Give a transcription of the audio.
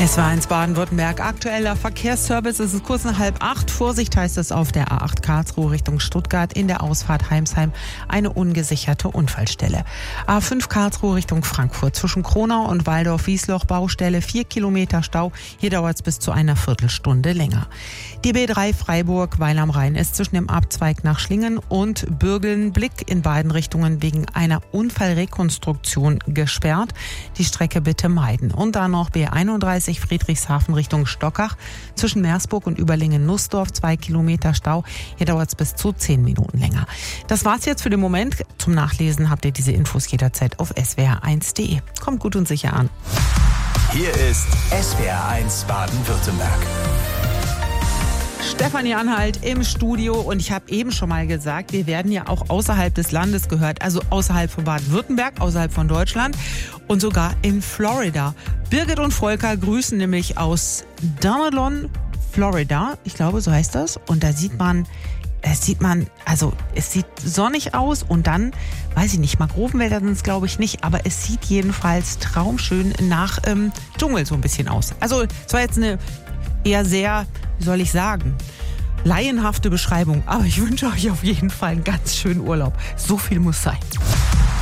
Es war eins Baden-Württemberg. Aktueller Verkehrsservice. Es ist kurz nach 7:30. Vorsicht heißt es auf der A8 Karlsruhe Richtung Stuttgart in der Ausfahrt Heimsheim. Eine ungesicherte Unfallstelle. A5 Karlsruhe Richtung Frankfurt. Zwischen Kronau und Waldorf-Wiesloch Baustelle. 4 Kilometer Stau. Hier dauert es bis zu einer Viertelstunde länger. Die B3 Freiburg Weil am Rhein ist zwischen dem Abzweig nach Schlingen und Bürgeln-Blick in beiden Richtungen wegen einer Unfallrekonstruktion gesperrt. Die Strecke bitte meiden. Und dann noch B31 Friedrichshafen Richtung Stockach. Zwischen Meersburg und Überlingen-Nussdorf 2 Kilometer Stau. Hier dauert es bis zu 10 Minuten länger. Das war's jetzt für den Moment. Zum Nachlesen habt ihr diese Infos jederzeit auf swr1.de. Kommt gut und sicher an. Hier ist SWR1 Baden-Württemberg. Stefanie Anhalt im Studio und ich habe eben schon mal gesagt, wir werden ja auch außerhalb des Landes gehört, also außerhalb von Baden-Württemberg, außerhalb von Deutschland und sogar in Florida. Birgit und Volker grüßen nämlich aus Damelon, Florida, ich glaube, so heißt das. Und da sieht man, also es sieht sonnig aus und dann, weiß ich nicht, Mangrovenwälder sind es glaube ich nicht, aber es sieht jedenfalls traumschön nach Dschungel so ein bisschen aus. Also es war jetzt eine eher sehr, wie soll ich sagen, laienhafte Beschreibung. Aber ich wünsche euch auf jeden Fall einen ganz schönen Urlaub. So viel muss sein.